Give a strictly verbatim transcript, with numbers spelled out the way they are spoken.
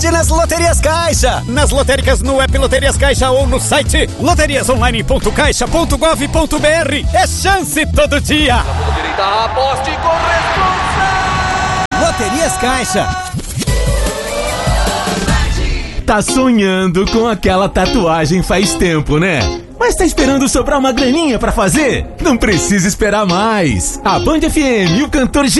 sorte nas Loterias Caixa. Nas lotéricas, no app Loterias Caixa ou no site loterias online ponto caixa ponto gov ponto br. É chance todo dia. Direita, aposte com responsa. Loterias Caixa. Tá sonhando com aquela tatuagem faz tempo, né? Mas tá esperando sobrar uma graninha pra fazer? Não precisa esperar mais. A Band F M e o cantor